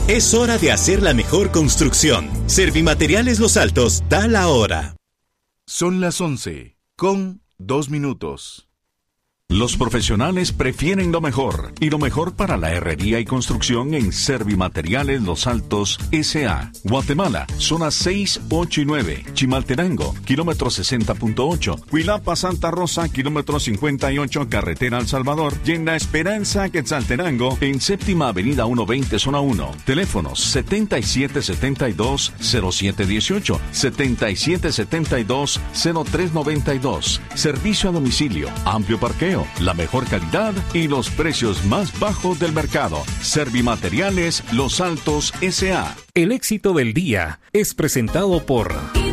Es hora de hacer la mejor construcción. Servimateriales Los Altos da la hora. Son las 11:02. Los profesionales prefieren lo mejor, y lo mejor para la herrería y construcción en Servimateriales Los Altos S.A. Guatemala, zonas 6, 8 y 9. Chimaltenango, kilómetro 60.8. Huilapa, Santa Rosa, kilómetro 58, carretera El Salvador. Y en La Esperanza, Quetzaltenango, en Séptima Avenida 120, zona 1. Teléfonos 7772-0718, 7772-0392. Servicio a domicilio, amplio parqueo, la mejor calidad y los precios más bajos del mercado. Servimateriales Los Altos S.A. El éxito del día es presentado por